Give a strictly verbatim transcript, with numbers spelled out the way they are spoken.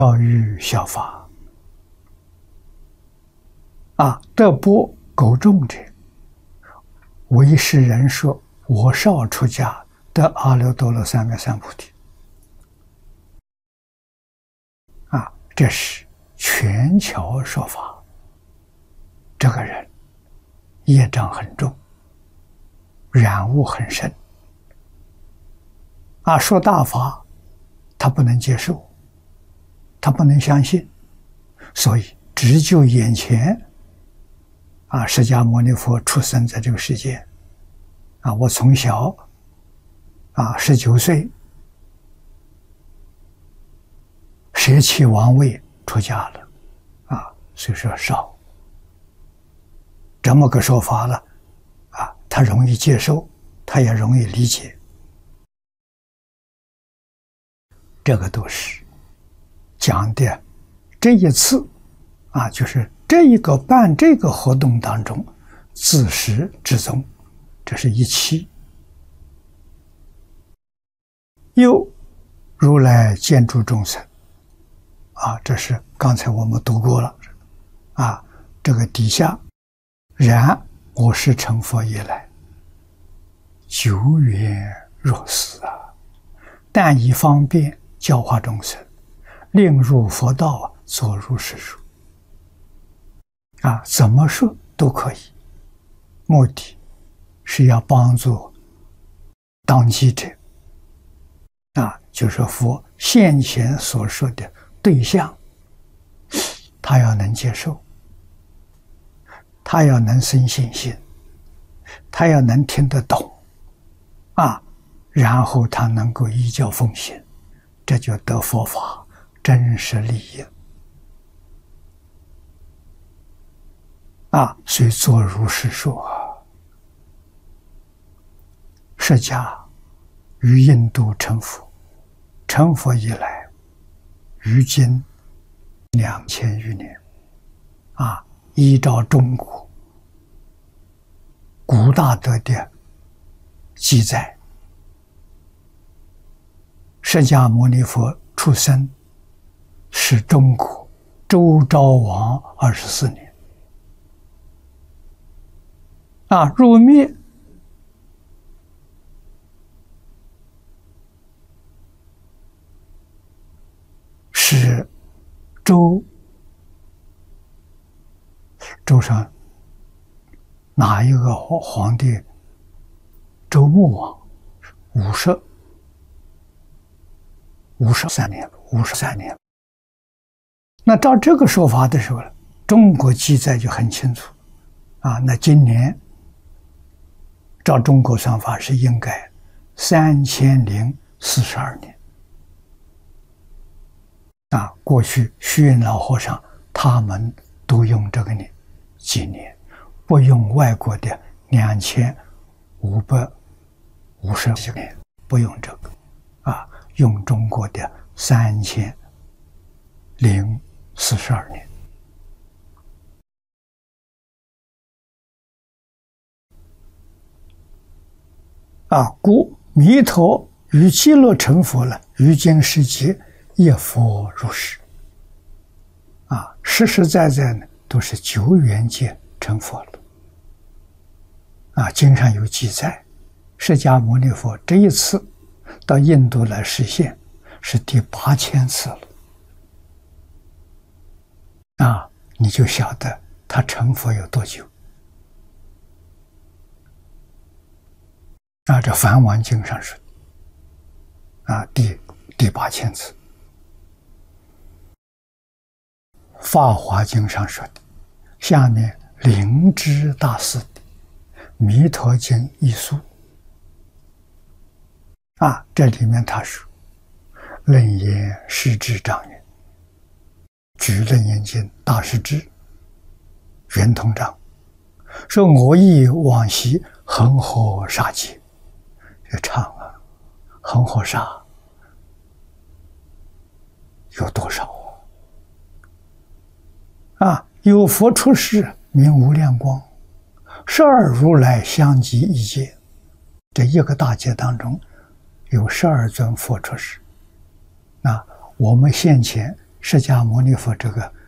教育效法啊，德薄苟众者，为世人说我少出家得阿耨多罗三藐三菩提啊，这是全球说法。这个人业障很重，染污很深啊，说大法他不能接受，他不能相信，所以只就眼前啊，释迦牟尼佛出生在这个世界啊，我从小啊十九岁舍弃王位出家了啊，所以说少。这么个说法了啊，他容易接受，他也容易理解。这个都是讲的这一次啊，就是这一个办这个活动当中自始至终，这是一期。又如来见诸众生啊，这是刚才我们读过了啊，这个底下然我是成佛以来久远若斯啊，但以方便教化众生，令入佛道，作如是说啊，怎么说都可以，目的是要帮助当机者啊，就是佛先前所说的对象，他要能接受，他要能生信心，他要能听得懂啊，然后他能够依教奉行，这就得佛法真实利益啊。所以作如是说，释迦于印度成佛，成佛以来于今两千余年啊，依照中国古大德的记载，释迦牟尼佛出生是中国周昭王二十四年啊，入灭是周周上哪一个皇帝？周穆王五十五十三年，五十三年。那照这个说法的时候，中国记载就很清楚啊。那今年照中国算法是应该三千零四十二年啊。过去虚云老和尚他们都用这个年纪年，不用外国的两千五百五十几年，不用这个啊，用中国的三千零四十二年啊。故弥陀于极乐成佛了，于今世界亦复如是啊，实实在在呢都是久远界成佛了啊。经上有记载，释迦牟尼佛这一次到印度来实现是第八千次了啊，你就晓得他成佛有多久啊。这梵王经上说啊，第第八千次，法华经上说的，下面灵芝大师的弥陀经一书啊，这里面他说楞严释智障人，举楞严经大师智圆通章，说我忆往昔恒河沙劫，这唱啊，恒河沙有多少啊？啊，有佛出世名无量光，十二如来相继一劫，这一个大劫当中有十二尊佛出世。那我们现前释迦牟尼佛这个